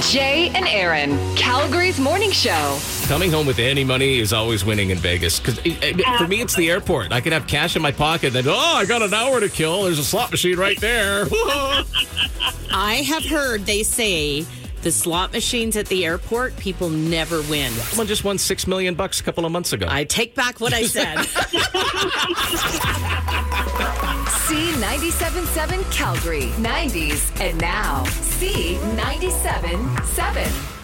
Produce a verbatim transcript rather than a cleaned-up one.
Jay and Aaron, Calgary's morning show. Coming home with any money is always winning in Vegas. Because for me, it's the airport. I can have cash in my pocket. And then, oh, I got an hour to kill. There's a slot machine right there. I have heard they say the slot machines at the airport, people never win. Someone just won six million bucks a couple of months ago. I take back what I said. C ninety-seven point seven Calgary, nineties, and now C ninety-seven point seven.